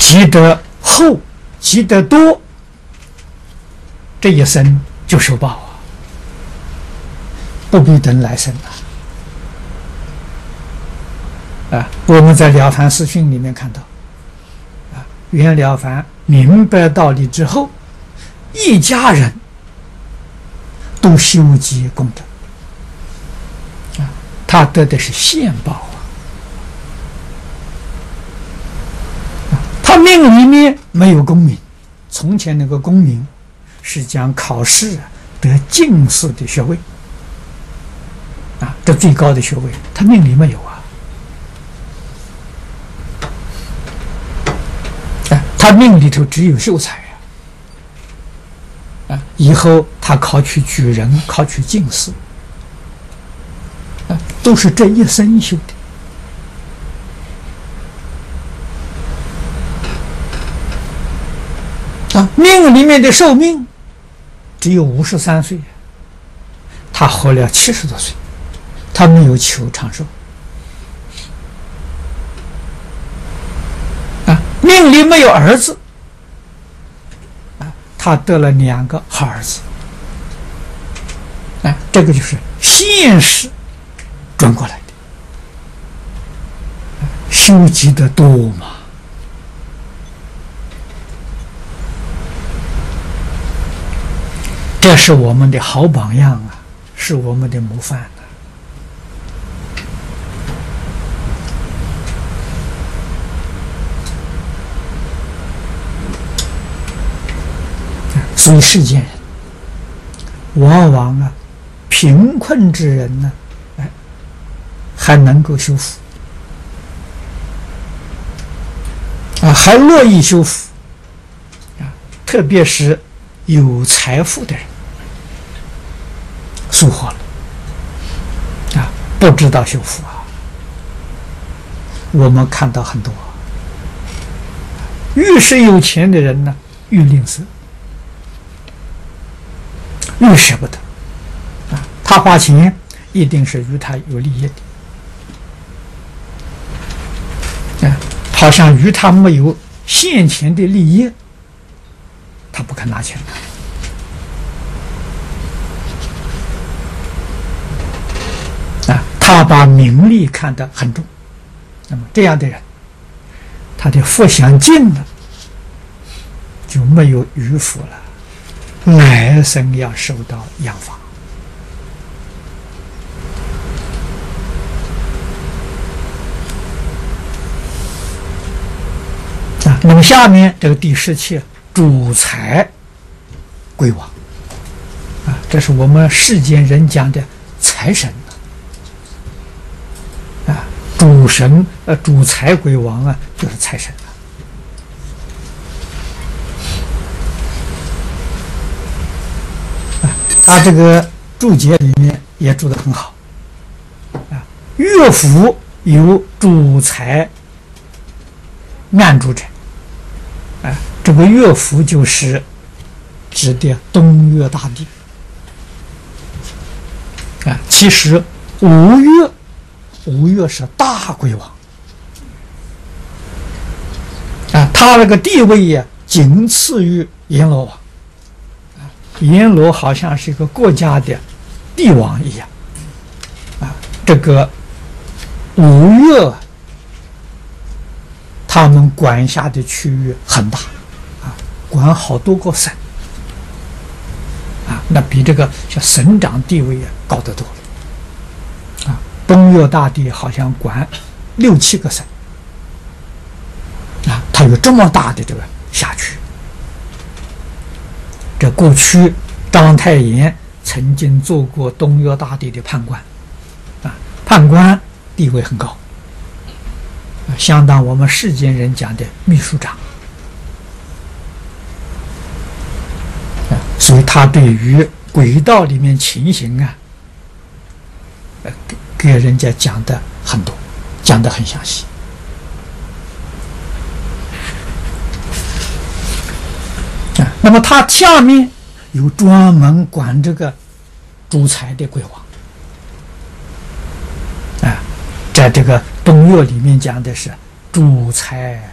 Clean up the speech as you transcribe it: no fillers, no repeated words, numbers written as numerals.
积得厚，积得多，这一生就受报啊，不必等来生啊！我们在《了凡四训》里面看到，袁了凡明白道理之后，一家人都修积功德他得的是现报他命里面没有功名，从前那个功名是讲考试得进士的学位这最高的学位，他命里没有他命里头只有秀才以后他考取举人，考取进士都是这一生修的命里面的寿命只有53岁，他活了70多岁，他没有求长寿命里没有儿子他得了2个好儿子这个就是现实转过来的，修积的多嘛。这是我们的好榜样是我们的模范所以世间人往往贫困之人呢还能够修福还乐意修福特别是有财富的人疏忽了不知道修福我们看到很多越是有钱的人呢越吝啬，越舍不得他花钱一定是与他有利益的好像与他没有现前的利益，他不肯拿钱他把名利看得很重，那么这样的人他的福享尽了，就没有余福了，来生要受到养罚那么下面这个第17主财归王这是我们世间人讲的财神主神主财归王就是财神他这个注解里面也注得很好乐府有主财按住者这个乐府就是指的东岳大帝其实吴越是大鬼王他那个地位仅次于阎罗王阎罗好像是一个国家的帝王一样这个吴越他们管辖的区域很大管好多个省那比这个像省长地位高得多了东岳大帝好像管6、7个省他有这么大的这个辖区。这过去章太炎曾经做过东岳大帝的判官判官地位很高相当我们世间人讲的秘书长所以他对于轨道里面情形给人家讲的很多，讲得很详细那么他下面有专门管这个主财的鬼王在这个东岳里面讲的是主财